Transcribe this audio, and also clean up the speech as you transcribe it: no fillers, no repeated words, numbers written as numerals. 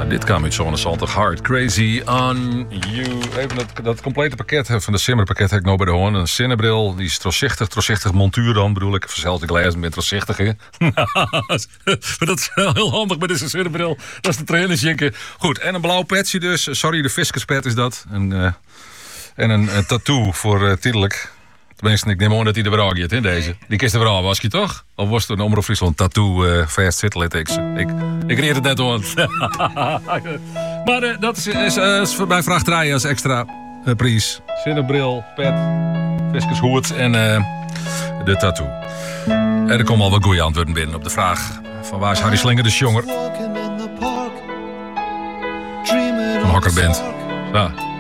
Dit kwam uit zo'n zondag hard. Crazy on you. Even dat complete pakket van de Simmerpakket heb ik nou bij de hoorn. Een zonnebril, die is troszichtig montuur dan, bedoel ik. Verzelde glazen met troszichtige. Maar dat is wel heel handig bij deze zonnebril. Dat is de trainersjinken. Goed, en een blauw petje dus. Sorry, de fiskerspet is dat. En een tattoo voor tijdelijk. Tenminste, ik neem aan dat hij er weer aan gaat, in deze. Die kist er weer aan, was je toch? Of was het een Omroep Friesland tattoo fast zitten, ik reed het net aan. Maar dat is voor mij vrachtrijden als extra prijs. Zonnebril, pet, viskershoed en de tattoo. En er komen al wat goeie antwoorden binnen op de vraag van waar is Harry Slinger de Sjonger? Van Hokkerband. Ja.